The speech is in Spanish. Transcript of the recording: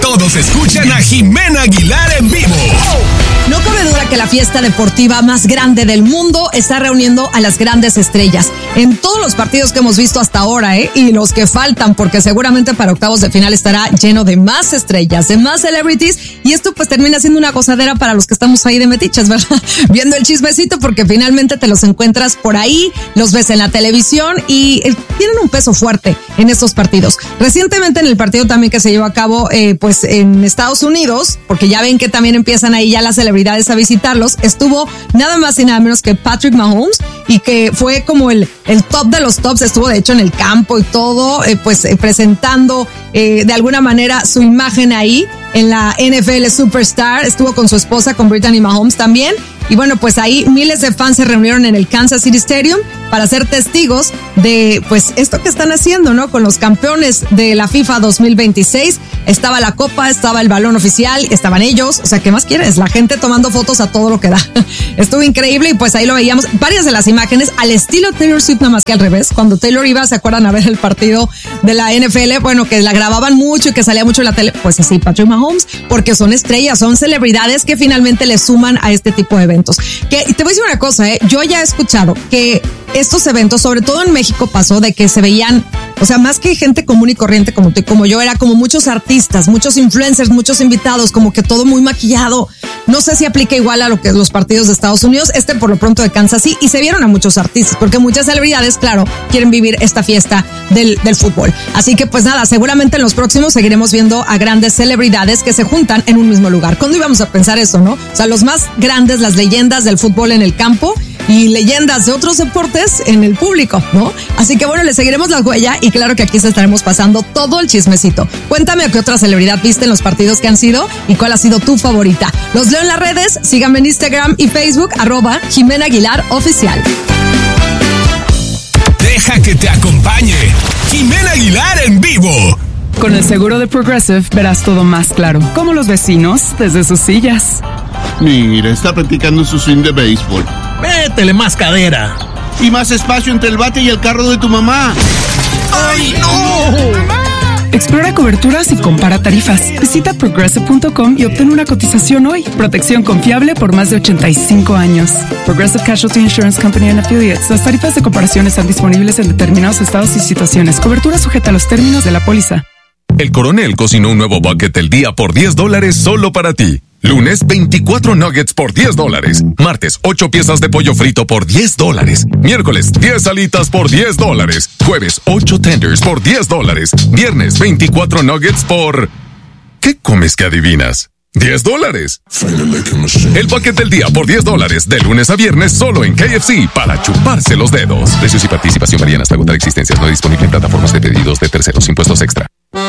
todos escuchan a Jimena Aguilar en vivo. No cabe duda que la fiesta deportiva más grande del mundo está reuniendo a las grandes estrellas en todos los partidos que hemos visto hasta ahora, y los que faltan, porque seguramente para octavos de final estará lleno de más estrellas, de más celebrities, y esto pues termina siendo una gozadera para los que estamos ahí de metiches, ¿verdad? Viendo el chismecito, porque finalmente te los encuentras por ahí, los ves en la televisión y tienen un peso fuerte en estos partidos. Recientemente en el partido también que se llevó a cabo pues en Estados Unidos, porque ya ven que también empiezan ahí ya las celebridades a visitarlos, estuvo nada más y nada menos que Patrick Mahomes, y que fue como el top de los tops, estuvo de hecho en el campo y todo, presentando de alguna manera su imagen ahí en la NFL Superstar. Estuvo con su esposa, con Brittany Mahomes también. Y bueno, pues ahí miles de fans se reunieron en el Kansas City Stadium para ser testigos de pues esto que están haciendo, ¿no? Con los campeones de la FIFA 2026. Estaba la copa, estaba el balón oficial, estaban ellos. O sea, ¿qué más quieres? La gente tomando fotos a todo lo que da. Estuvo increíble y pues ahí lo veíamos. Varias de las imágenes al estilo Taylor Swift, nada más que al revés. Cuando Taylor iba, ¿se acuerdan a ver el partido de la NFL? Bueno, que la grababan mucho y que salía mucho en la tele. Pues así, Patrick Mahomes, porque son estrellas, son celebridades que finalmente le suman a este tipo de eventos. Que te voy a decir una cosa, yo ya he escuchado que estos eventos, sobre todo en México, pasó de que se veían, o sea, más que gente común y corriente como tú y como yo, era como muchos artistas, muchos influencers, muchos invitados, como que todo muy maquillado. No sé si aplica igual a lo que los partidos de Estados Unidos, por lo pronto de Kansas sí, y se vieron a muchos artistas, porque muchas celebridades, claro, quieren vivir esta fiesta del fútbol. Así que pues nada, seguramente en los próximos seguiremos viendo a grandes celebridades que se juntan en un mismo lugar. ¿Cuándo íbamos a pensar eso, no? O sea, los más grandes, las leyendas del fútbol en el campo y leyendas de otros deportes en el público, ¿no? Así que bueno, le seguiremos la huella y claro que aquí se estaremos pasando todo el chismecito. Cuéntame a qué otra celebridad viste en los partidos que han sido y cuál ha sido tu favorita. Los leo en las redes, síganme en Instagram y Facebook, @Jimena Aguilar Oficial. Deja que te acompañe Jimena Aguilar en vivo. Con el seguro de Progressive verás todo más claro, como los vecinos desde sus sillas. Mira, está practicando su swing de béisbol. Métele más cadera. Y más espacio entre el bate y el carro de tu mamá. ¡Ay, no! Explora coberturas y compara tarifas. Visita Progressive.com y obtén una cotización hoy. Protección confiable por más de 85 años. Progressive Casualty Insurance Company and Affiliates. Las tarifas de comparación están disponibles en determinados estados y situaciones. Cobertura sujeta a los términos de la póliza. El Coronel cocinó un nuevo bucket del día por $10 solo para ti. Lunes, 24 nuggets por $10. Martes, 8 piezas de pollo frito por $10. Miércoles, 10 alitas por $10. Jueves, 8 tenders por $10. Viernes, 24 nuggets por... ¿Qué comes que adivinas? $10. El bucket del día por $10, de lunes a viernes solo en KFC, para chuparse los dedos. Precios y participación varían hasta agotar existencias. No disponible en plataformas de pedidos de terceros. Impuestos extra.